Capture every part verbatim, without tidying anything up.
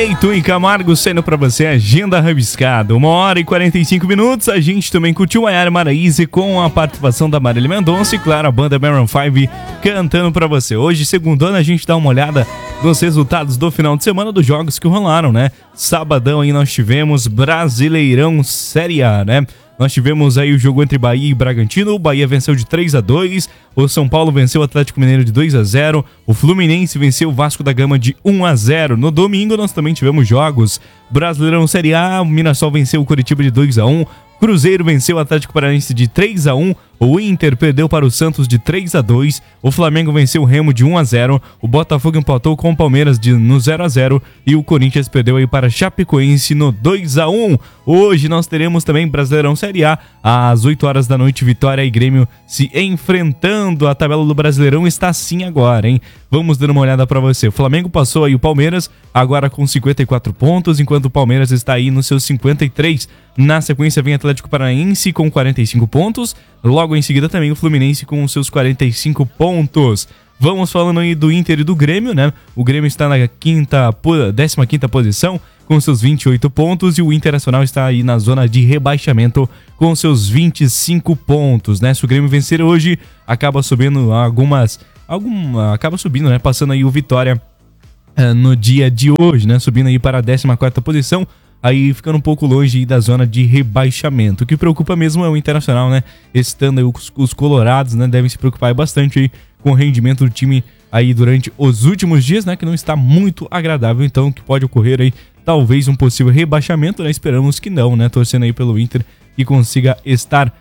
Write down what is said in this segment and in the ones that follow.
Cleiton e Camargo sendo pra você Agenda Rabiscada. Uma hora e quarenta e cinco minutos. A gente também curtiu a Yara Maraíze com a participação da Marília Mendonça e, claro, a banda Maroon five cantando pra você. Hoje, segundona, a gente dá uma olhada nos resultados do final de semana dos jogos que rolaram, né? Sabadão aí nós tivemos Brasileirão Série A, né? Nós tivemos aí o jogo entre Bahia e Bragantino. O Bahia venceu de três a dois. O São Paulo venceu o Atlético Mineiro de dois a zero. O Fluminense venceu o Vasco da Gama de um a zero. No domingo nós também tivemos jogos. Brasileirão Série A, o Mirassol venceu o Curitiba de dois a um. Cruzeiro venceu o Atlético Paranaense de três a um. O Inter perdeu para o Santos de três a dois. O Flamengo venceu o Remo de um a zero. O Botafogo empatou com o Palmeiras de, no zero a zero. E o Corinthians perdeu aí para Chapecoense no dois a um. Hoje nós teremos também Brasileirão Série A. Às oito horas da noite, Vitória e Grêmio se enfrentando. A tabela do Brasileirão está assim agora, hein? Vamos dar uma olhada para você. O Flamengo passou aí o Palmeiras, agora com cinquenta e quatro pontos, enquanto o Palmeiras está aí nos seus cinquenta e três. Na sequência vem Atlético Paranaense com quarenta e cinco pontos. Logo em seguida também o Fluminense com os seus quarenta e cinco pontos. Vamos falando aí do Inter e do Grêmio, né? O Grêmio está na quinta, décima quinta posição com seus vinte e oito pontos e o Internacional está aí na zona de rebaixamento com seus vinte e cinco pontos, né? Se o Grêmio vencer hoje, acaba subindo algumas... Alguma, acaba subindo, né? Passando aí o Vitória uh, no dia de hoje, né? Subindo aí para a décima quarta posição. Aí ficando um pouco longe da zona de rebaixamento. O que preocupa mesmo é o Internacional, né? Estando aí os, os colorados, né? Devem se preocupar bastante aí com o rendimento do time aí durante os últimos dias, né? Que não está muito agradável. Então, que pode ocorrer aí talvez um possível rebaixamento, né? Esperamos que não, né? Torcendo aí pelo Inter que consiga estar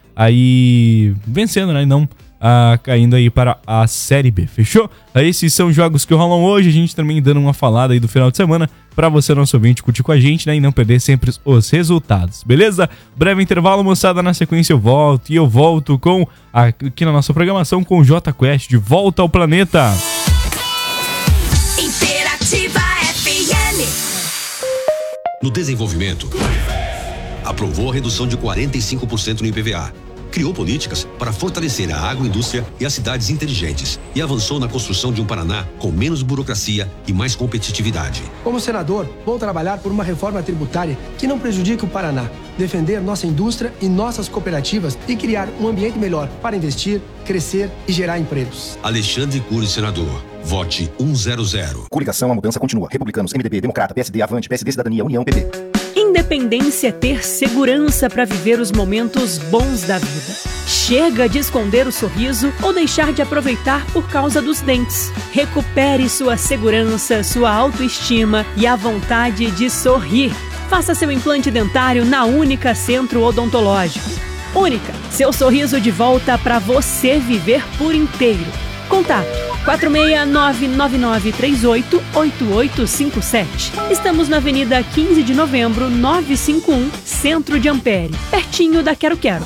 aí vencendo, né? E não ah, caindo aí para a Série B. Fechou? Esses são jogos que rolam hoje. A gente também dando uma falada aí do final de semana para você, nosso ouvinte, curtir com a gente, né? E não perder sempre os resultados, beleza? Breve intervalo, moçada, na sequência eu volto. E eu volto com, aqui na nossa programação, com o J Quest, de Volta ao Planeta. Interativa F M. No desenvolvimento, aprovou a redução de quarenta e cinco por cento no I P V A. Criou políticas para fortalecer a agroindústria e as cidades inteligentes e avançou na construção de um Paraná com menos burocracia e mais competitividade. Como senador, vou trabalhar por uma reforma tributária que não prejudique o Paraná, defender nossa indústria e nossas cooperativas e criar um ambiente melhor para investir, crescer e gerar empregos. Alexandre Cury, senador. Vote cem. Coligação, a mudança continua. Republicanos, M D B, Democrata, P S D, Avante, P S D, Cidadania, União, P T. Independência é ter segurança para viver os momentos bons da vida. Chega de esconder o sorriso ou deixar de aproveitar por causa dos dentes. Recupere sua segurança, sua autoestima e a vontade de sorrir. Faça seu implante dentário na Única Centro Odontológico. Única, seu sorriso de volta para você viver por inteiro. Contato quatro seis nove nove nove três oito oito oito cinco sete. Estamos na Avenida quinze de Novembro, novecentos e cinquenta e um, Centro de Ampere, pertinho da Quero Quero.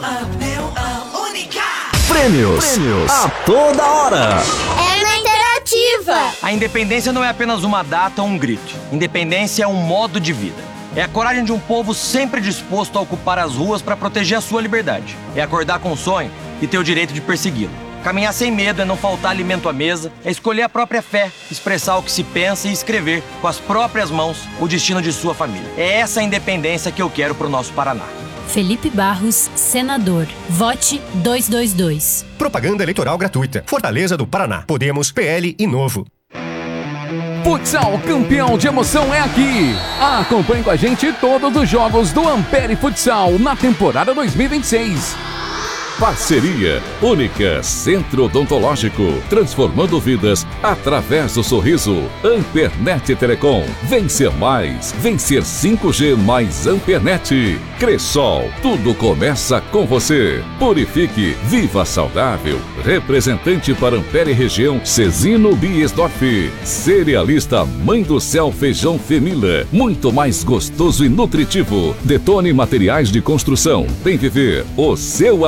Prêmios, Prêmios a toda hora. É na Interativa. A independência não é apenas uma data ou um grito. Independência é um modo de vida. É a coragem de um povo sempre disposto a ocupar as ruas para proteger a sua liberdade. É acordar com o sonho e ter o direito de persegui-lo. Caminhar sem medo é não faltar alimento à mesa, é escolher a própria fé, expressar o que se pensa e escrever com as próprias mãos o destino de sua família. É essa a independência que eu quero pro nosso Paraná. Felipe Barros, senador. Vote duzentos e vinte e dois. Propaganda eleitoral gratuita. Fortaleza do Paraná. Podemos, P L e Novo. Futsal campeão de emoção é aqui. Acompanhe com a gente todos os jogos do Ampere Futsal na temporada dois mil e vinte e seis. Parceria Única Centro Odontológico, transformando vidas através do sorriso. Ampernet Telecom, vencer mais, vencer cinco G mais Ampernet. Cressol, tudo começa com você. Purifique, viva saudável. Representante para Ampere Região, Cezino Biesdorf. Cerealista Mãe do Céu Feijão Femila, muito mais gostoso e nutritivo. Detone Materiais de Construção, Bem Viver, o seu amigo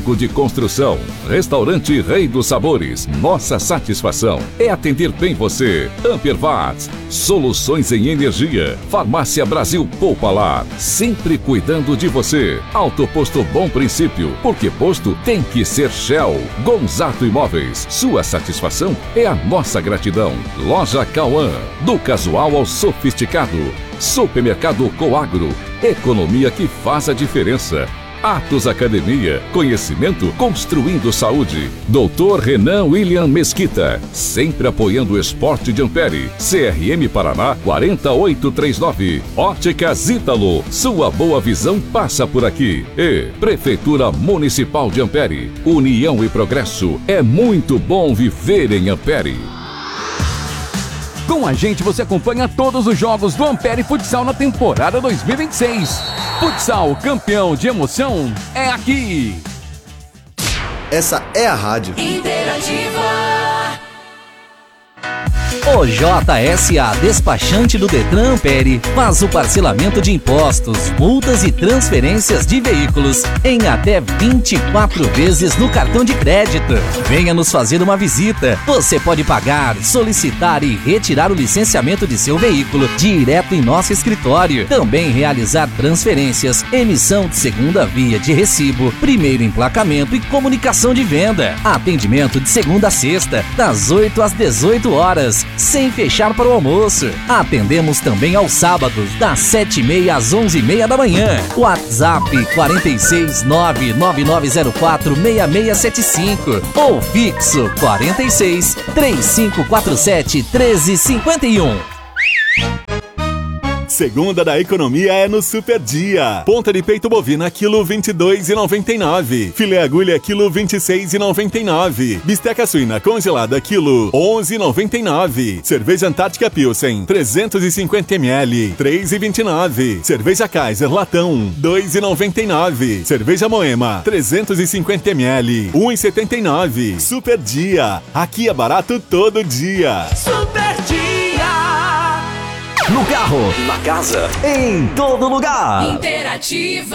Técnico de Construção. Restaurante Rei dos Sabores. Nossa satisfação é atender bem você. Ampervat. Soluções em energia. Farmácia Brasil Poupalar. Sempre cuidando de você. Autoposto Bom Princípio. Porque posto tem que ser Shell. Gonzato Imóveis. Sua satisfação é a nossa gratidão. Loja Cauã. Do casual ao sofisticado. Supermercado Coagro. Economia que faz a diferença. Atos Academia, conhecimento construindo saúde. Doutor Renan William Mesquita, sempre apoiando o esporte de Ampere. C R M Paraná quatro oito três nove. Óticas Ítalo, sua boa visão passa por aqui. E Prefeitura Municipal de Ampere, união e progresso. É muito bom viver em Ampere. Com a gente você acompanha todos os jogos do Ampere Futsal na temporada dois mil e vinte e seis. Futsal, campeão de emoção, é aqui. Essa é a rádio Interativa. O J S A Despachante do Detran Ampere faz o parcelamento de impostos, multas e transferências de veículos em até vinte e quatro vezes no cartão de crédito. Venha nos fazer uma visita. Você pode pagar, solicitar e retirar o licenciamento de seu veículo direto em nosso escritório. Também realizar transferências, emissão de segunda via de recibo, primeiro emplacamento e comunicação de venda. Atendimento de segunda a sexta, das oito às dezoito horas. Sem fechar para o almoço. Atendemos também aos sábados, das sete e meia às onze e meia da manhã. WhatsApp quatro seis nove nove nove zero quatro seis seis sete cinco ou fixo quatro seis três cinco quatro sete um três cinco um. Segunda da economia é no Super Dia. Ponta de peito bovina, quilo vinte e dois reais e noventa e nove centavos. Filé agulha, quilo vinte e seis reais e noventa e nove centavos. Bisteca suína congelada, quilo onze reais e noventa e nove centavos. Cerveja Antártica Pilsen, trezentos e cinquenta mililitros, três reais e vinte e nove centavos. Cerveja Kaiser Latão, dois reais e noventa e nove centavos. Cerveja Moema, trezentos e cinquenta mililitros, um real e setenta e nove centavos. Super Dia. Aqui é barato todo dia. Super Dia. No carro, na casa, em todo lugar. Interativa.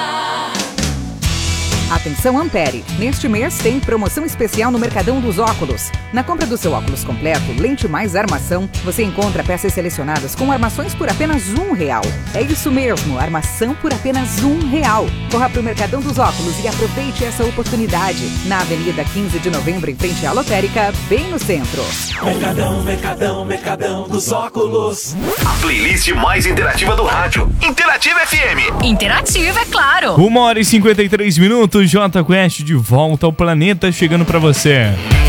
Atenção Ampere, neste mês tem promoção especial no Mercadão dos Óculos. Na compra do seu óculos completo, lente mais armação, você encontra peças selecionadas com armações por apenas um real. É isso mesmo, armação por apenas um real. Corra para o Mercadão dos Óculos e aproveite essa oportunidade. Na Avenida quinze de Novembro, em frente à Lotérica, bem no centro. Mercadão, Mercadão, Mercadão dos Óculos. A playlist mais interativa do rádio. Interativa F M. Interativa, é claro. uma hora e cinquenta e três minutos. J Quest de volta ao planeta, chegando pra você.